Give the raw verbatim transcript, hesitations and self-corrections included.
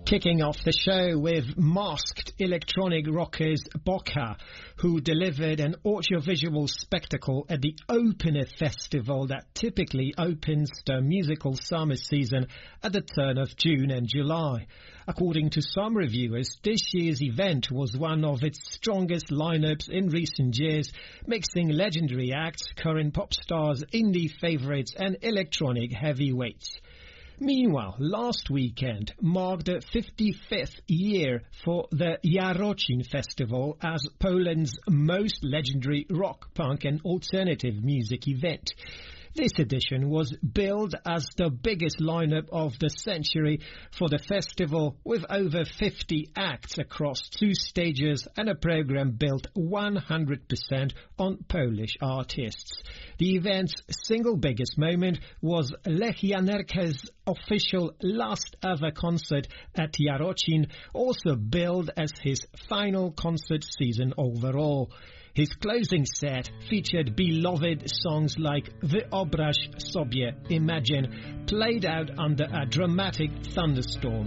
Kicking off the show with masked electronic rockers Boca, who delivered an audiovisual spectacle at the Opener Festival that typically opens the musical summer season at the turn of June and July. According to some reviewers, this year's event was one of its strongest lineups in recent years, mixing legendary acts, current pop stars, indie favorites and electronic heavyweights. Meanwhile, last weekend marked the fifty-fifth year for the Jarocin Festival as Poland's most legendary rock, punk and alternative music event. This edition was billed as the biggest lineup of the century for the festival, with over fifty acts across two stages and a program built one hundred percent on Polish artists. The event's single biggest moment was Lech Janerka's official last ever concert at Jarocin, also billed as his final concert season overall. His closing set featured beloved songs like Wyobraź sobie, Imagine, played out under a dramatic thunderstorm